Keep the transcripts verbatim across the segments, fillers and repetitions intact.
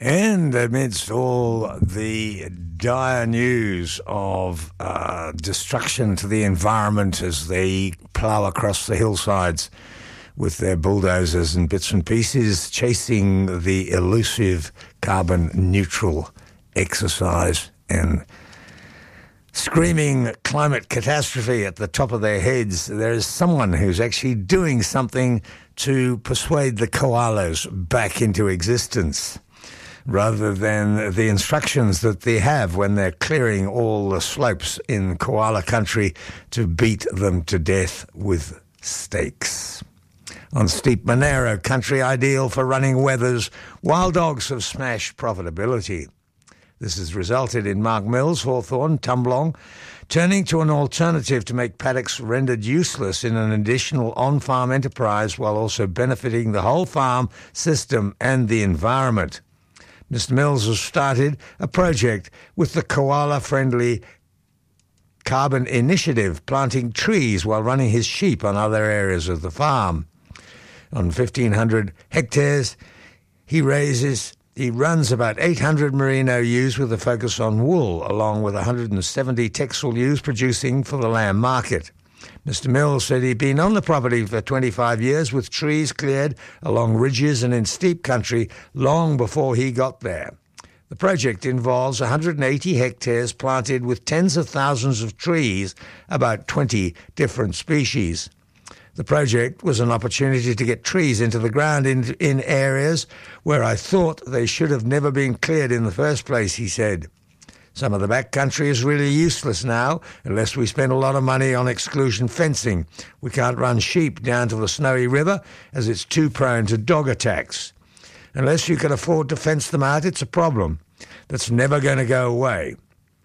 And amidst all the dire news of uh, destruction to the environment as they plough across the hillsides with their bulldozers and bits and pieces, chasing the elusive carbon neutral exercise and screaming climate catastrophe at the top of their heads, there is someone who's actually doing something to persuade the koalas back into existence, rather than the instructions that they have when they're clearing all the slopes in koala country to beat them to death with stakes. On steep Monero country, ideal for running weathers, wild dogs have smashed profitability. This has resulted in Mark Mills, Hawthorn, Tumblong, turning to an alternative to make paddocks rendered useless in an additional on-farm enterprise while also benefiting the whole farm system and the environment. Mister Mills has started a project with the koala-friendly Carbon Initiative, planting trees while running his sheep on other areas of the farm. On fifteen hundred hectares, he raises, he runs about eight hundred merino ewes with a focus on wool, along with one hundred seventy Texel ewes producing for the lamb market. Mister Mills said he'd been on the property for twenty-five years with trees cleared along ridges and in steep country long before he got there. The project involves one hundred eighty hectares planted with tens of thousands of trees, about twenty different species. The project was an opportunity to get trees into the ground in, in areas where I thought they should have never been cleared in the first place, he said. Some of the backcountry is really useless now unless we spend a lot of money on exclusion fencing. We can't run sheep down to the Snowy River as it's too prone to dog attacks. Unless you can afford to fence them out, it's a problem that's never going to go away.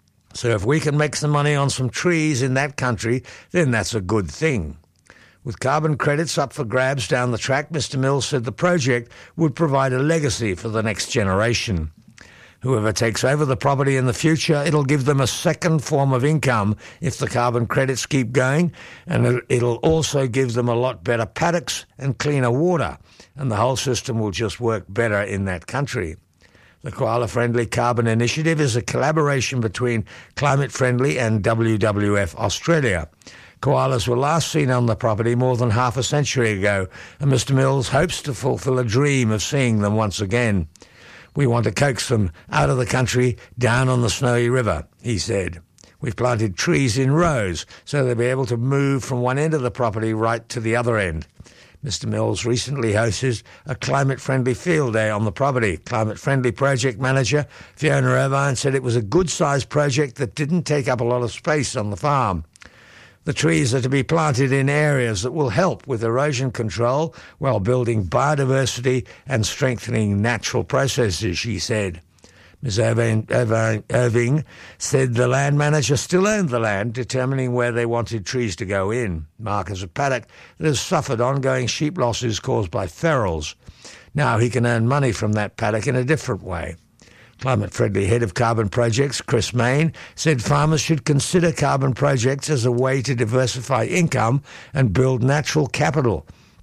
So if we can make some money on some trees in that country, then that's a good thing. With carbon credits up for grabs down the track, Mister Mills said the project would provide a legacy for the next generation. Whoever takes over the property in the future, it'll give them a second form of income if the carbon credits keep going, and it'll also give them a lot better paddocks and cleaner water, and the whole system will just work better in that country. The Koala Friendly Carbon Initiative is a collaboration between Climate Friendly and W W F Australia. Koalas were last seen on the property more than half a century ago, and Mister Mills hopes to fulfill a dream of seeing them once again. We want to coax them out of the country down on the Snowy River, he said. We've planted trees in rows so they'll be able to move from one end of the property right to the other end. Mister Mills recently hosted a climate-friendly field day on the property. Climate-friendly project manager Fiona Irvine said it was a good-sized project that didn't take up a lot of space on the farm. The trees are to be planted in areas that will help with erosion control while building biodiversity and strengthening natural processes, she said. Miz Irving, Irving, Irving said the land manager still owned the land, determining where they wanted trees to go in. Mark has a paddock that has suffered ongoing sheep losses caused by ferals. Now he can earn money from that paddock in a different way. Climate-friendly head of carbon projects, Chris Main, said farmers should consider carbon projects as a way to diversify income and build natural capital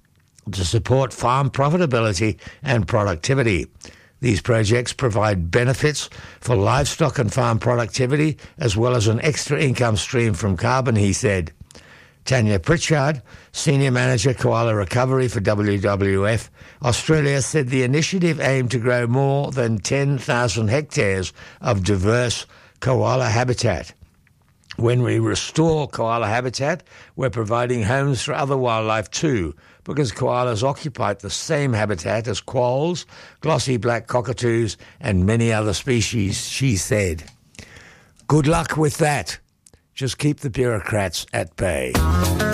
to support farm profitability and productivity. These projects provide benefits for livestock and farm productivity as well as an extra income stream from carbon, he said. Tanya Pritchard, Senior Manager Koala Recovery for W W F Australia, said the initiative aimed to grow more than ten thousand hectares of diverse koala habitat. When we restore koala habitat, we're providing homes for other wildlife too, because koalas occupy the same habitat as quolls, glossy black cockatoos, and many other species, she said. Good luck with that. Just keep the bureaucrats at bay.